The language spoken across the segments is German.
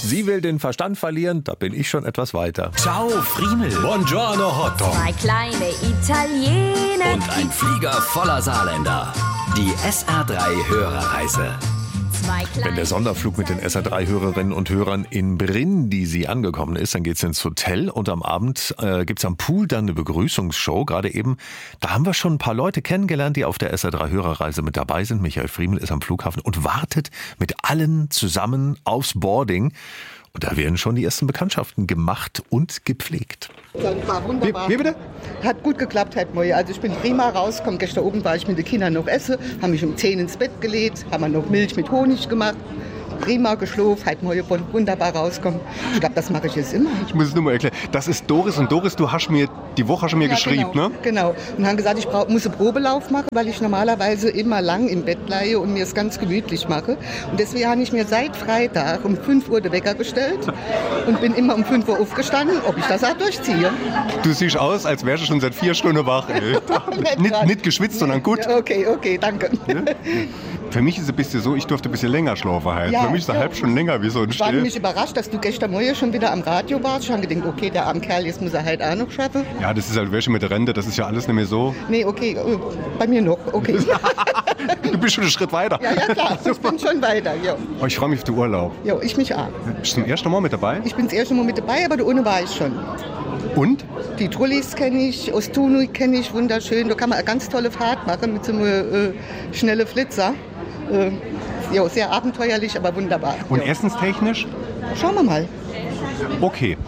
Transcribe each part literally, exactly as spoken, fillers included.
Sie will den Verstand verlieren, da bin ich schon etwas weiter. Ciao Friemel. Buongiorno Hotdog. Zwei kleine Italiener. Und ein Flieger voller Saarländer. Die S R drei Hörerreise. Zwei Wenn der kleine Sonderflug mit den S R drei Hörerinnen und Hörern in Brindisi angekommen ist, dann geht's ins Hotel und am Abend äh, gibt's am Pool dann eine Begrüßungsshow. Gerade eben, da haben wir schon ein paar Leute kennengelernt, die auf der S R drei Hörerreise mit dabei sind. Michael Friemel ist am Flughafen und wartet mit allen zusammen aufs Boarding. Und da werden schon die ersten Bekanntschaften gemacht und gepflegt. War wunderbar. Wie, wie bitte? Hat gut geklappt heute Morgen. Also ich bin prima rausgekommen. Gestern oben war ich mit den Kindern noch essen, haben mich um zehn ins Bett gelegt, haben wir noch Milch mit Honig gemacht. Prima geschlafen, heute Morgen wunderbar rauskommen. Ich glaube, das mache ich jetzt immer. Ich muss es nur mal erklären. Das ist Doris und Doris, du hast mir die Woche schon mir Ja, geschrieben, genau, ne? Genau. Und haben gesagt, ich brauch, muss einen Probelauf machen, weil ich normalerweise immer lang im Bett bleibe und mir es ganz gemütlich mache. Und deswegen habe ich mir seit Freitag um fünf Uhr den Wecker gestellt und bin immer um fünf Uhr aufgestanden, ob ich das auch durchziehe. Du siehst aus, als wärst du schon seit vier Stunden wach. Ey. nicht, nicht geschwitzt, sondern gut. Okay, okay, danke. Für mich ist es ein bisschen so, ich durfte ein bisschen länger schlafen halt. Ja, Für mich ist es eine ja. halbe Stunde länger wie so ein Ich war Still. nämlich überrascht, dass du gestern Morgen schon wieder am Radio warst. Ich habe gedacht, okay, der arme Kerl, jetzt muss er halt auch noch schaffen. Ja, das ist halt welche mit der Rente, das ist ja alles nicht mehr so. Nee, okay, äh, bei mir noch, okay. Du bist schon einen Schritt weiter. Ja, ja, klar, ich bin schon weiter, ja. Oh, ich freue mich auf den Urlaub. Jo, ich mich auch. Bist du zum ersten Mal mit dabei? Ich bin das erste Mal mit dabei, aber da ohne war ich schon. Und? Die Trullis kenne ich, Ostunu kenne ich, wunderschön. Da kann man eine ganz tolle Fahrt machen mit so einem äh, schnellen Flitzer. Äh, jo, sehr abenteuerlich, aber wunderbar. Und Jo. essenstechnisch? Schauen wir mal. Okay.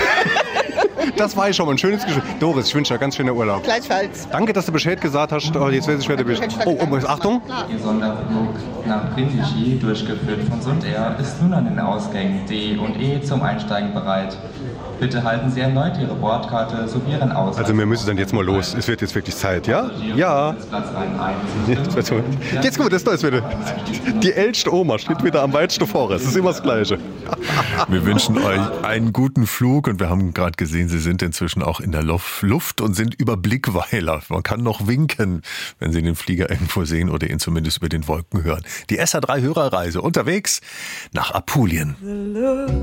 Das war ich schon mal ein schönes Gespräch. Doris, ich wünsche dir ganz schönen Urlaub. Gleichfalls. Danke, dass du Bescheid gesagt hast. Oh, jetzt weiß ich, wer du bist. Oh, oh, Achtung. Ihr Sonderflug nach Brindisi, durchgeführt von Sundair, ist nun an den Ausgängen D und E zum Einsteigen bereit. Bitte halten Sie erneut Ihre Bordkarte sowie Ihren Ausweis. Also wir müssen dann jetzt mal los. Es wird jetzt wirklich Zeit, ja? Ja. Platz ein. Jetzt guck mal, das da ist wieder. Die älteste Oma steht wieder am weitesten vorne. Es ist immer das Gleiche. Wir wünschen euch einen guten Flug und wir haben gerade gesehen, Sie sind inzwischen auch in der Luft und sind über Blickweiler. Man kann noch winken, wenn Sie den Flieger irgendwo sehen oder ihn zumindest über den Wolken hören. Die S R drei Hörerreise unterwegs nach Apulien.